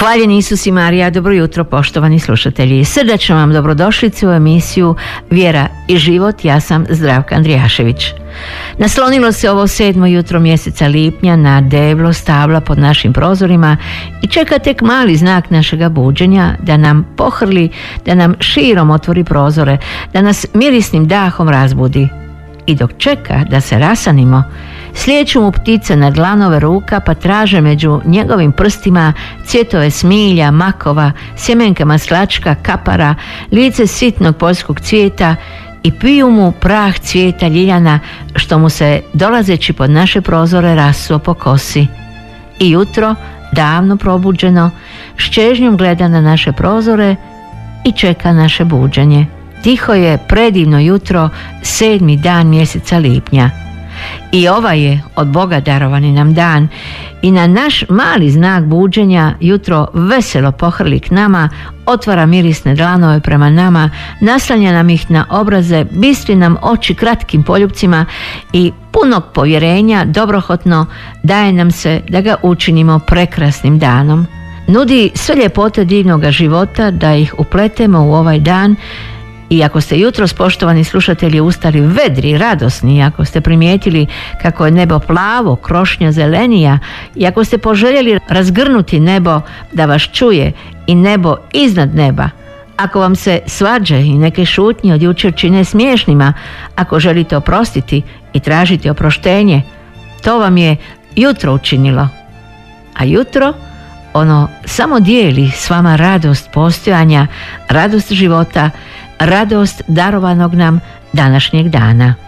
Hvaljeni Isus i Marija, dobro jutro poštovani slušatelji. Srdačno vam dobrodošlicu u emisiju Vjera i život, ja sam Zdravka Andrijašević. Naslonilo se ovo 7. jutro mjeseca lipnja na deblo stabla pod našim prozorima i čeka tek mali znak našega buđenja da nam pohrli, da nam širom otvori prozore, da nas mirisnim dahom razbudi. I dok čeka da se rasanimo, slijeću mu ptice na dlanove ruka pa traže među njegovim prstima cvjetove smilja, makova, sjemenka maslačka, kapara, lice sitnog poljskog cvijeta i piju mu prah cvijeta ljiljana što mu se dolazeći pod naše prozore rasuo po kosi. I jutro, davno probuđeno, s čežnjom gleda na naše prozore i čeka naše buđenje. Tiho je predivno jutro, 7. dan mjeseca lipnja. I ovaj je od Boga darovani nam dan i na naš mali znak buđenja jutro veselo pohrli k nama, otvara mirisne dlanove prema nama, naslanja nam ih na obraze, bistri nam oči kratkim poljupcima i punog povjerenja dobrohotno daje nam se da ga učinimo prekrasnim danom. Nudi sve ljepote divnoga života da ih upletemo u ovaj dan. I ako ste jutros, poštovani slušatelji, ustali vedri, radosni, ako ste primijetili kako je nebo plavo, krošnja zelenija, i ako ste poželjeli razgrnuti nebo da vas čuje i nebo iznad neba, ako vam se svađe i neke šutnje od jučer čine smiješnima, ako želite oprostiti i tražiti oproštenje, to vam je jutro učinilo. A jutro, ono samo dijeli s vama radost postojanja, radost života, radost darovanog nam današnjeg dana.